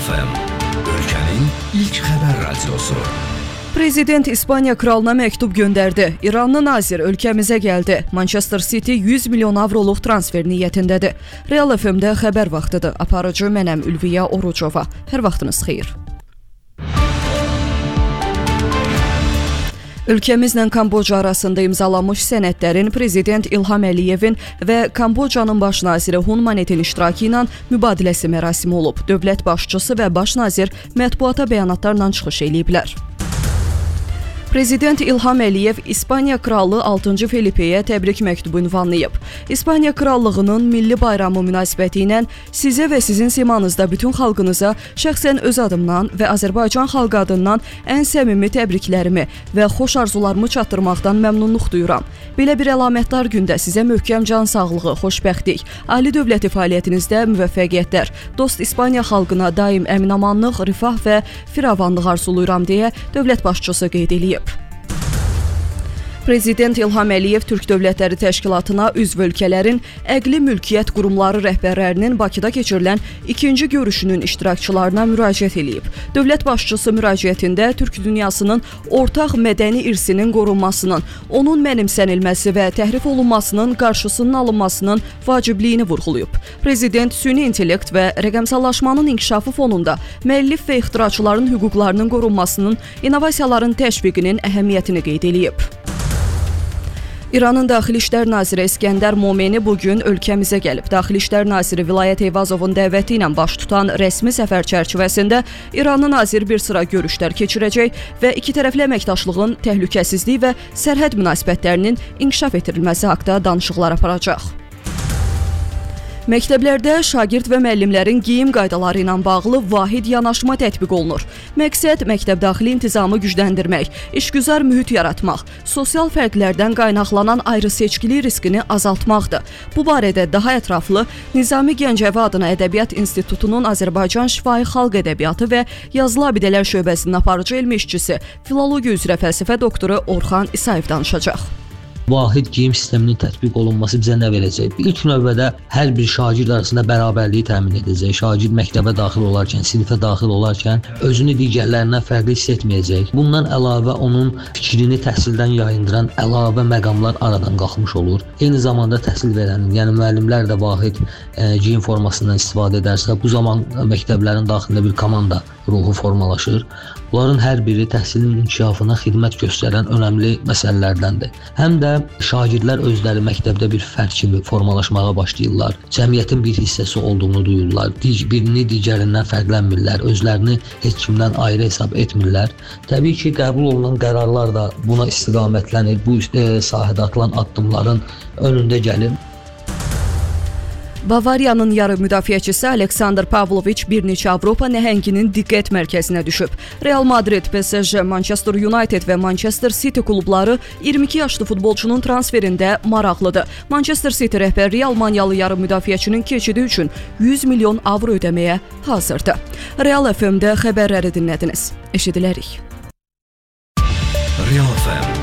Real FM, ülkenin ilk xəbər radiosu. Prezident İspaniya kralına məktub göndərdi. İranlı nazir ölkəmizə gəldi. Manchester City 100 milyon avroluq transfer niyyətindədir. Real FM-də xəbər vaxtıdır. Aparıcı mənəm Ülviyə Orucova. Hər vaxtınız xeyir. Ölkəmizlə Kamboca arasında imzalanmış sənədlərin Prezident İlham Əliyevin və Kambocanın baş naziri Hun Manetin iştirakı ilə mübadiləsi mərasimi olub. Dövlət başçısı və baş nazir mətbuata bəyanatlarla çıxış eləyiblər. Prezident İlham Əliyev İspaniya kralı 6-cı Felipeyə təbrik məktubu ünvanlayıb. İspaniya krallığının milli bayramı münasibəti ilə sizə və sizin simanızda bütün xalqınıza şəxsən öz adımdan və Azərbaycan xalqı adından ən səmimi təbriklərimi və xoş arzularımı çatdırmaqdan məmnunluq duyuram. Belə bir əlamətdar gündə sizə möhkəm can sağlığı, xoşbəxtlik, ali dövləti fəaliyyətinizdə müvəffəqiyyətlər, dost İspaniya xalqına daim əminamanlıq, rifah və firavanlıq arzulayıram deyə dövlət başçısı qeyd edib. Prezident İlham Əliyev Türk Dövlətləri Təşkilatına üzv ölkələrin əqli mülkiyyət qurumları rəhbərlərinin Bakıda keçirilən ikinci görüşünün iştirakçılarına müraciət edib. Dövlət başçısı müraciətində Türk dünyasının ortaq mədəni irsinin qorunmasının, onun mənimsənilməsi və təhrif olunmasının qarşısının alınmasının vacibliyini vurğulayıb. Prezident süni intellekt və rəqəmsallaşmanın inkişafı fonunda müəllif və ixtiraçıların hüquqlarının qorunmasının, innovasiyaların təşviqinin əhəmiyyətini qeyd edib. İranın Daxili İşlər Naziri İskəndər Momeni bugün ölkəmizə gəlib. Daxili İşlər Naziri Vilayət Eyvazovun dəvəti ilə baş tutan rəsmi səfər çərçivəsində İranlı nazir bir sıra görüşlər keçirəcək və ikitərəfli əməkdaşlığın təhlükəsizlik və sərhəd münasibətlərinin inkişaf etdirilməsi haqqında danışıqlar aparacaq. Məktəblərdə şagird və müəllimlərin geyim qaydaları ilə bağlı vahid yanaşma tətbiq olunur. Məqsəd məktəbdaxili intizamı gücləndirmək, işgüzar mühit yaratmaq, sosial fərqlərdən qaynaqlanan ayrı-seçkilik riskini azaltmaqdır. Bu barədə daha ətraflı Nizami Gəncəvi adına Ədəbiyyat İnstitutunun Azərbaycan Şifahi Xalq Ədəbiyyatı və Yazılı Abidələr şöbəsinin aparıcı elmi işçisi, filologiya üzrə fəlsəfə doktoru Orxan İsayev danışacaq. Vahid geyim sisteminin tətbiq olunması bizə nə verəcək? İlk növbədə hər bir şagird arasında bərabərliyi təmin edəcək. Şagird məktəbə daxil olarkən, sinifə daxil olarkən özünü digərlərindən fərqli hiss etməyəcək. Bundan əlavə onun fikrini təhsildən yayındıran əlavə məqamlar aradan qalxmış olur. Eyni zamanda təhsil verənin, yəni müəllimlər də vahid geyim formasından istifadə edərsə, bu zaman məktəblərin daxilində bir komanda ruhu formalaşır. Bunların hər biri təhsilin inkişafına xidmət göstərən önəmli məsələlərdəndir. Həm də şagirdlər özləri məktəbdə bir fərd kimi formalaşmağa başlayırlar. Cəmiyyətin bir hissəsi olduğunu duyurlar. Birini digərindən fərqlənmirlər. Özlərini heç kimdən ayrı hesab etmirlər. Təbii ki, qəbul olunan qərarlar da buna istiqamətlənir. Bu sahədə atılan addımların önündə gəlir. Bavariyanın yarı müdafiəçisi Aleksandr Pavloviç bir neçə Avropa nəhənginin diqqət mərkəzinə düşüb. Real Madrid, PSG, Manchester United və Manchester City klubları 22 yaşlı futbolçunun transferində maraqlıdır. Manchester City rəhbərliyi Almaniyalı yarı müdafiəçinin keçidi üçün 100 milyon avro ödəməyə hazırdır. Real FM-də xəbərləri dinlədiniz. Eşidilərik. Real FM